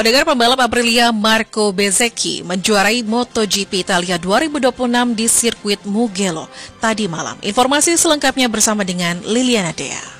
Pendengar, pembalap Aprilia Marco Bezzecchi menjuarai MotoGP Italia 2026 di sirkuit Mugello tadi malam. Informasi selengkapnya bersama dengan Liliana Dea.